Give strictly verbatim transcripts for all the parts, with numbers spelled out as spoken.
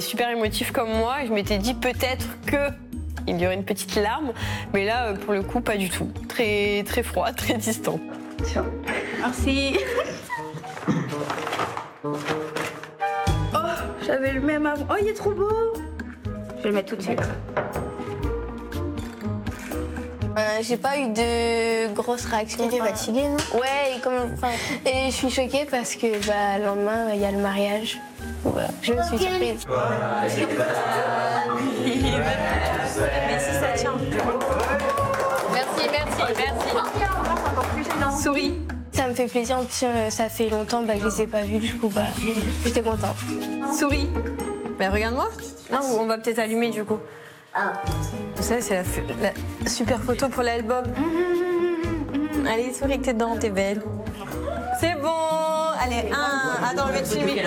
super émotif comme moi. Et je m'étais dit peut-être que il y aurait une petite larme, mais là, pour le coup, pas du tout. Très, très froid, très distant. Merci. Oh, j'avais le même avant. Oh, il est trop beau. Je vais le mettre tout de suite. Euh, j'ai pas eu de grosses réactions. Tu étais enfin, fatiguée, non? Ouais, et, comme, enfin, et je suis choquée parce que bah, le lendemain, il y a le mariage. Voilà. Je me suis surprise. Mais si ça tient. Merci, merci, merci. Souris. Ça me fait plaisir, en plus, euh, ça fait longtemps bah, que je les ai pas vus, du coup, bah, j'étais contente. Souris. Ben regarde-moi. Non, on va peut-être allumer du coup. Vous savez, c'est la, la super photo pour l'album. Allez, souris que t'es dedans, t'es belle. C'est bon. Allez, un. Attends, je vais te filmer.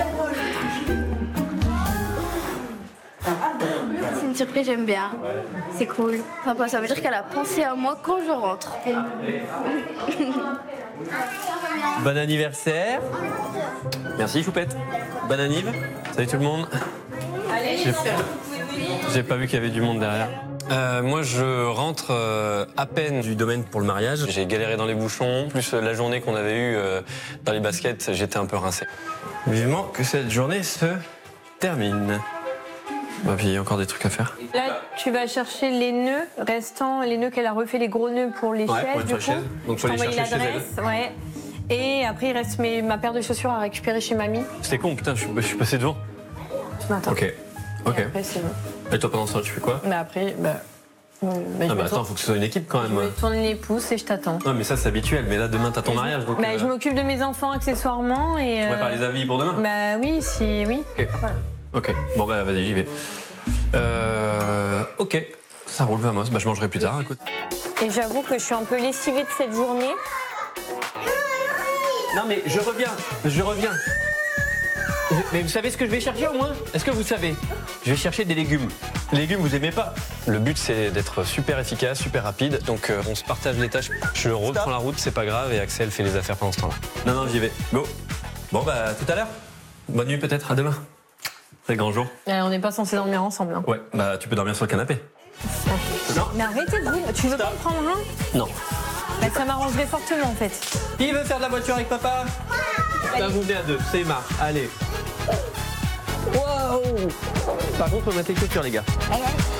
C'est une surprise, j'aime bien. C'est cool. Enfin, ça veut dire qu'elle a pensé à moi quand je rentre. Bon anniversaire. Merci Choupette. Bonne anniv. Salut tout le monde. J'ai- J'ai pas vu qu'il y avait du monde derrière. Euh, moi, je rentre euh, à peine du domaine pour le mariage. J'ai galéré dans les bouchons, plus euh, la journée qu'on avait eue euh, dans les baskets, j'étais un peu rincé. Vivement que cette journée se termine. Bah, puis il y a encore des trucs à faire. Là, tu vas chercher les nœuds restants, les nœuds qu'elle a refait, les gros nœuds pour les Ouais, chaises. pour du les coup. chaises. Donc, faut Je les t'ai envoyé chercher chez l'adresse, ouais. Et après, il reste mes- ma paire de chaussures à récupérer chez mamie. C'était con, putain, je suis, je suis passé devant. Ce matin. Ok. Ok. Et après, c'est bon. Et toi, pendant ce temps, tu fais quoi? Mais après, bah. euh, bah, je Ah me bah attends, tourne- faut que ce soit une équipe quand je même. me tourne les pouces et je t'attends. Non, mais ça, c'est habituel. Mais là, demain, t'as ton mariage. Donc, Bah, euh, je m'occupe de mes enfants accessoirement et. on va euh, faire les avis pour demain. Bah oui, si oui. Ok. Voilà. Ok. Bon, bah, vas-y, j'y vais. Euh. Ok. Ça roule, vamos. Bah, je mangerai plus tard, écoute. Et j'avoue que je suis un peu lessivée de cette journée. Non, mais je reviens. Je reviens. Mais vous savez ce que je vais chercher au moins? Est-ce que vous savez? Je vais chercher des légumes. Les légumes, vous aimez pas? Le but, c'est d'être super efficace, super rapide. Donc, euh, on se partage les tâches. Je reprends la route, c'est pas grave, et Axel fait les affaires pendant ce temps-là. Non, non, j'y vais. Go. Bon, bah, tout à l'heure. Bonne nuit, peut-être. À demain. C'est le grand jour. Euh, on n'est pas censé dormir ensemble. Hein. Ouais, bah, tu peux dormir sur le canapé. Non. Mais arrêtez de vous. Tu veux pas me prendre un? Non. Bah, ça m'arrangerait fortement en fait. Qui veut faire de la voiture avec papa? Bah, vous venez à deux, c'est marre. Allez. Wow. Par contre, on va mettre les chaussures, les gars. Allez, allez.